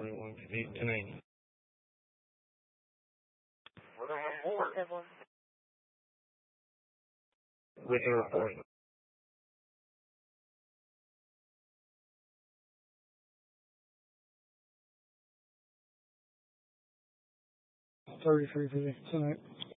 we're going to be tonight. With the report. $33 for tonight.